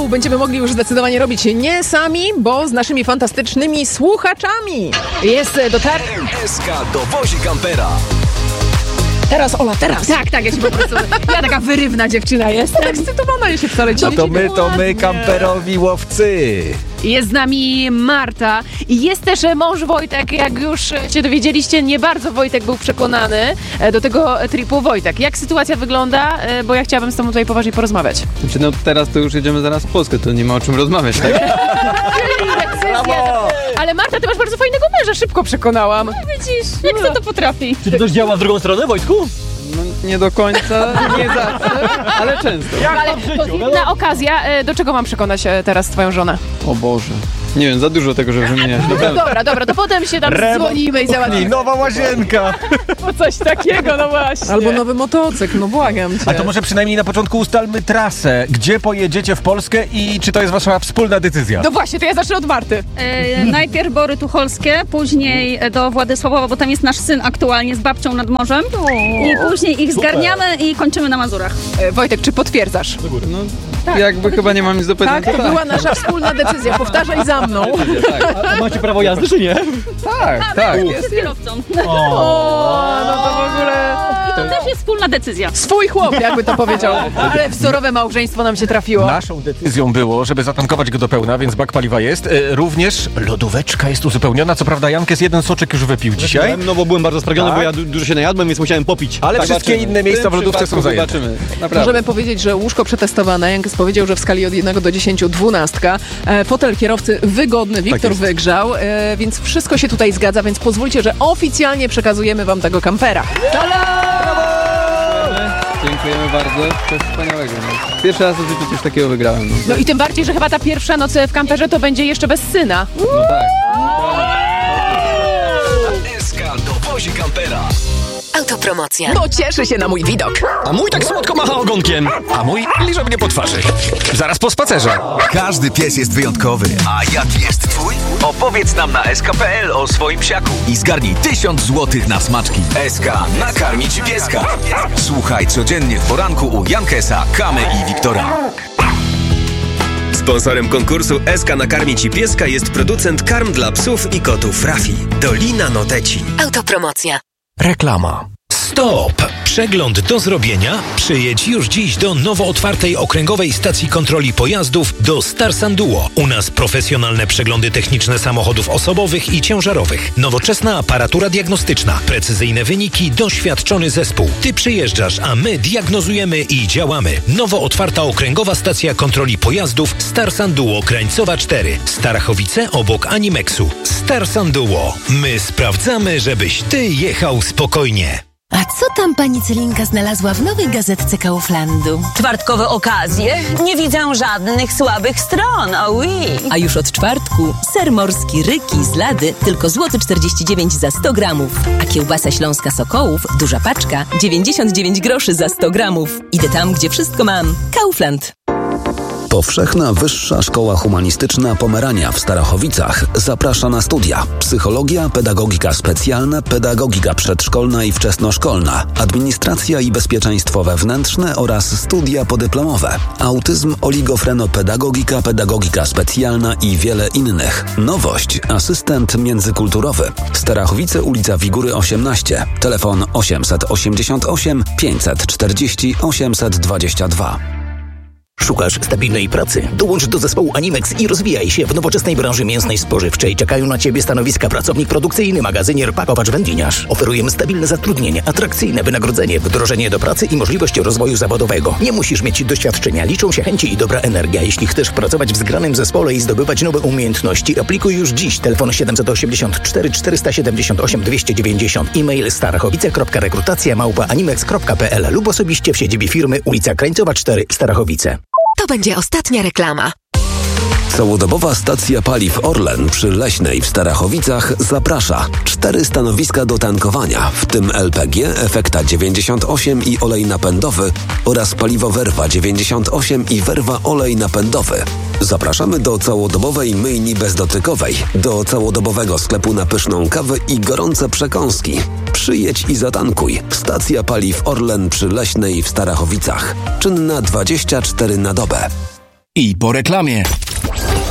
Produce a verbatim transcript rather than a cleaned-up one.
roku będziemy mogli już zdecydowanie robić nie sami, bo z naszymi fantastycznymi słuchaczami. Jest dotar... R M S K dowozi kampera. Teraz, Ola, teraz. Tak, tak, ja się po prostu... Ja taka wyrywna dziewczyna jestem. Ekscytowana ja się wcale No to my, to my, kamperowi łowcy. Jest z nami Marta i jest też mąż Wojtek. Jak już się dowiedzieliście, nie bardzo Wojtek był przekonany do tego tripu. Wojtek, jak sytuacja wygląda? Bo ja chciałabym z tobą tutaj poważnie porozmawiać. Znaczy, no teraz to już jedziemy zaraz w Polskę, to nie ma o czym rozmawiać, tak? Brawo! Ale Marta, ty masz bardzo fajnego męża, szybko przekonałam. No widzisz, jak no. to potrafi. Czy to też działa w drugą stronę, Wojtku? No, nie do końca, nie zawsze, ale często. Ale to inna okazja, do czego mam przekonać teraz twoją żonę? O Boże. Nie wiem, za dużo tego, żeby wymieniać. No dobra, dobra, to potem się tam Remont dzwonimy i załatwimy. Nowa łazienka. Po coś takiego, no właśnie. Albo nowy motocykl, no błagam cię. A to może przynajmniej na początku ustalmy trasę. Gdzie pojedziecie w Polskę i czy to jest wasza wspólna decyzja? No właśnie, to ja zacznę od Marty. E, najpierw Bory Tucholskie, później do Władysławowa, bo tam jest nasz syn aktualnie z babcią nad morzem. O, i później ich zgarniamy i kończymy na Mazurach. E, Wojtek, czy potwierdzasz? No, tak, jakby chyba nie mam nic do powiedzenia. Tak, to była nasza wspólna decyzja. Powtarzaj za mną. A, a macie prawo jazdy, czy nie? Tak, A, tak. jest kierowcą. O, no to w ogóle... I to też jest wspólna decyzja. Swój chłop, jakby to powiedział. Ale wzorowe małżeństwo nam się trafiło. Naszą decyzją było, żeby zatankować go do pełna, więc bak paliwa jest. E, również lodóweczka jest uzupełniona. Co prawda Jankes jeden soczek już wypił dzisiaj. No bo byłem bardzo sprawiony, Tak. bo ja du- dużo się najadłem, więc musiałem popić. Ale Tak, wszystkie zobaczymy. inne miejsca w lodówce są zajęte. Zobaczymy, naprawdę. Możemy powiedzieć, że łóżko przetestowane. Jankes powiedział, że w skali od jednego do dziesięciu dwunastka. E, fotel kierowcy wygodny, Wiktor jest. wygrzał, e, więc wszystko się tutaj zgadza, więc pozwólcie, że oficjalnie przekazujemy wam tego kampera. Dziękujemy bardzo. Coś wspaniałego. No. Pierwszy raz w życiu coś takiego wygrałem. No, No i tym bardziej, że chyba ta pierwsza noc w kamperze to będzie jeszcze bez syna. no tak. S K dowozi kampera. Autopromocja. Bo cieszy się na mój widok. A mój tak słodko macha ogonkiem. A mój liże mnie po twarzy. Zaraz po spacerze. Każdy pies jest wyjątkowy. A jaki jest twój? Opowiedz nam na S K kropka P L o swoim psiaku i zgarnij tysiąc złotych na smaczki. S K nakarmi ci pieska. Słuchaj codziennie w poranku u Jankesa, Kamy i Wiktora. Sponsorem konkursu S K nakarmi ci pieska jest producent karm dla psów i kotów Rafi. Dolina Noteci. Autopromocja. Reklama. Stop! Przegląd do zrobienia? Przyjedź już dziś do nowo otwartej okręgowej stacji kontroli pojazdów do Starsan Duo. U nas profesjonalne przeglądy techniczne samochodów osobowych i ciężarowych. Nowoczesna aparatura diagnostyczna. Precyzyjne wyniki, doświadczony zespół. Ty przyjeżdżasz, a my diagnozujemy i działamy. Nowo otwarta okręgowa stacja kontroli pojazdów Starsan Duo Krańcowa cztery. Starachowice obok Animexu. Starsan Duo. My sprawdzamy, żebyś ty jechał spokojnie. A co tam pani Celinka znalazła w nowej gazetce Kauflandu? Czwartkowe okazje? Nie widzę żadnych słabych stron, oh oui. A już od czwartku ser morski Ryki z Lady tylko złoty czterdzieści dziewięć za sto gramów. A kiełbasa śląska Sokołów, duża paczka, dziewięćdziesiąt dziewięć groszy za sto gramów. Idę tam, gdzie wszystko mam. Kaufland. Powszechna Wyższa Szkoła Humanistyczna Pomerania w Starachowicach zaprasza na studia. Psychologia, pedagogika specjalna, pedagogika przedszkolna i wczesnoszkolna, administracja i bezpieczeństwo wewnętrzne oraz studia podyplomowe. Autyzm, oligofrenopedagogika, pedagogika specjalna i wiele innych. Nowość, asystent międzykulturowy. Starachowice, ulica Wigury osiemnaście. Telefon osiemset osiemdziesiąt osiem pięćset czterdzieści osiemset dwadzieścia dwa. Szukasz stabilnej pracy? Dołącz do zespołu Animex i rozwijaj się w nowoczesnej branży mięsnej spożywczej. Czekają na Ciebie stanowiska pracownik produkcyjny, magazynier, pakowacz, wędliniarz. Oferujemy stabilne zatrudnienie, atrakcyjne wynagrodzenie, wdrożenie do pracy i możliwość rozwoju zawodowego. Nie musisz mieć doświadczenia, liczą się chęci i dobra energia. Jeśli chcesz pracować w zgranym zespole i zdobywać nowe umiejętności, aplikuj już dziś. Telefon siedemset osiemdziesiąt cztery czterysta siedemdziesiąt osiem dwieście dziewięćdziesiąt. E-mail starachowice kropka rekrutacja małpa animex kropka p l lub osobiście w siedzibie firmy ulica Krańcowa cztery, Starachowice. To będzie ostatnia reklama. Całodobowa stacja paliw Orlen przy Leśnej w Starachowicach zaprasza. Cztery stanowiska do tankowania, w tym L P G, Efekta dziewięćdziesiąt osiem i olej napędowy oraz paliwo Werwa dziewięćdziesiąt osiem i Werwa olej napędowy. Zapraszamy do całodobowej myjni bezdotykowej, do całodobowego sklepu na pyszną kawę i gorące przekąski. Przyjedź i zatankuj. Stacja paliw Orlen przy Leśnej w Starachowicach. Czynna dwadzieścia cztery na dobę. I po reklamie.